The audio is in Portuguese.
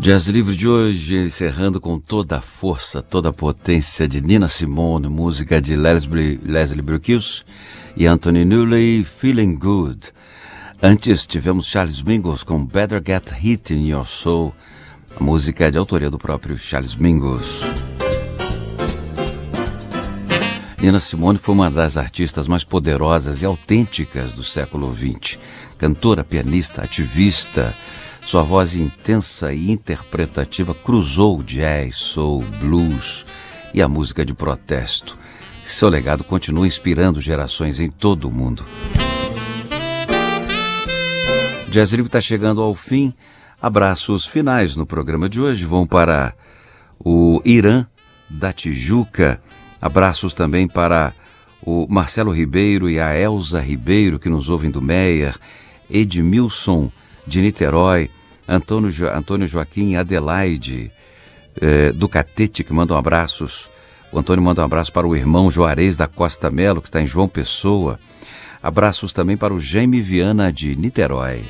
Jazz Livre de hoje, encerrando com toda a força, toda a potência de Nina Simone, música de Leslie Bricusse e Anthony Newley, Feeling Good. Antes tivemos Charles Mingus com Better Get Hit in Your Soul, a música de autoria do próprio Charles Mingus. Nina Simone foi uma das artistas mais poderosas e autênticas do século XX. Cantora, pianista, ativista, sua voz intensa e interpretativa cruzou o jazz, soul, blues e a música de protesto. Seu legado continua inspirando gerações em todo o mundo. Jazz Livre está chegando ao fim. Abraços finais no programa de hoje vão para o Irã da Tijuca. Abraços também para o Marcelo Ribeiro e a Elza Ribeiro, que nos ouvem do Meier, Edmilson de Niterói, Antônio Joaquim Adelaide do Catete, que mandam abraços. O Antônio manda um abraço para o irmão Juarez da Costa Melo, que está em João Pessoa. Abraços também para o Jaime Viana de Niterói.